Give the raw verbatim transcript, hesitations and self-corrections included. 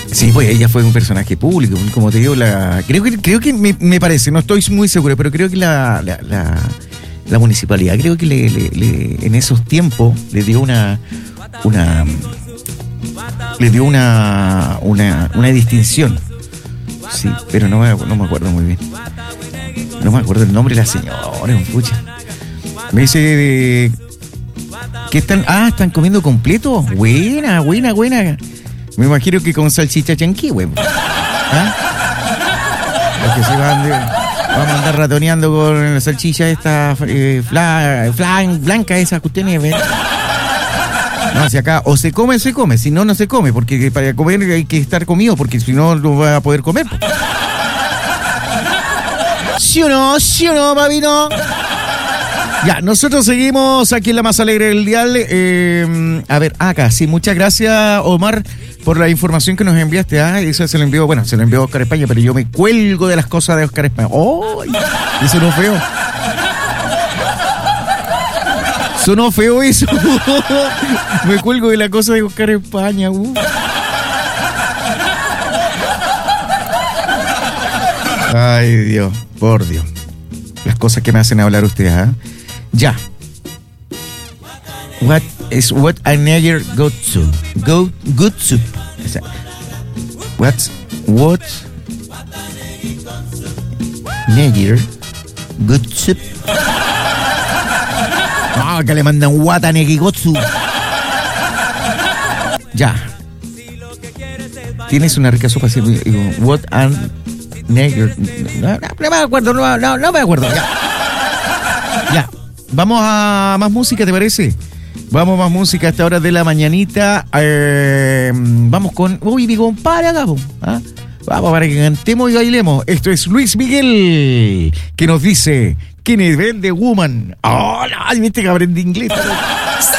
Sí, pues ella fue un personaje público, como te digo, la creo que creo que me, me parece, no estoy muy seguro, pero creo que la la, la, la municipalidad, creo que le, le, le, en esos tiempos le dio una una le dio una una, una distinción. Sí, pero no me, no me acuerdo muy bien. No me acuerdo el nombre de la señora, pucha. Me dice de, ¿qué están? Ah, están comiendo completo. Buena, buena, buena. Me imagino que con salchicha chanqui, güey. ¿Ah? Los que se van de, vamos a andar ratoneando con la salchicha esta eh, flan, flan, blanca, esas cuestiones, ¿ves? No, si acá o se come o se come, si no, no se come, porque para comer hay que estar comido, porque si no, no va a poder comer. ¿Sí o no? ¿Sí o no, papito? Ya, nosotros seguimos aquí en la más alegre del dial. Eh, a ver, acá, sí, muchas gracias, Omar, por la información que nos enviaste. Ah, eso se lo envió, bueno, se lo envió a Oscar España, pero yo me cuelgo de las cosas de Oscar España. ¡Oh! Eso no es feo. Sonó feo eso. Me cuelgo de la cosa de Oscar España. Uh. Ay, Dios, por Dios. Las cosas que me hacen hablar ustedes, ¿ah? ¿eh? Ya. What is what a nigger got to? Go good soup. What's what nigger good soup? Ah, que le mandan guata negigotsu. Ya. Tienes una rica sopa así. What an nigger. No, no, no me acuerdo, no, no, no me acuerdo. Ya. Ya. Vamos a más música, ¿te parece? Vamos a más música a esta hora de la mañanita. Eh, vamos con. Uy, mi compadre acá, ¿ah? Vamos para que cantemos y bailemos. Esto es Luis Miguel, que nos dice: ¿qué nivel de woman? Oh, no, viste que aprendí inglés.